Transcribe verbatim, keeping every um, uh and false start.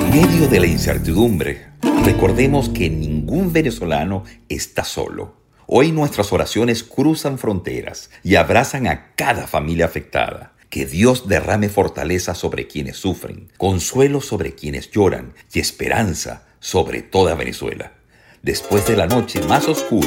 En medio de la incertidumbre, recordemos que ningún venezolano está solo. Hoy nuestras oraciones cruzan fronteras y abrazan a cada familia afectada. Que Dios derrame fortaleza sobre quienes sufren, consuelo sobre quienes lloran y esperanza sobre toda Venezuela. Después de la noche más oscura,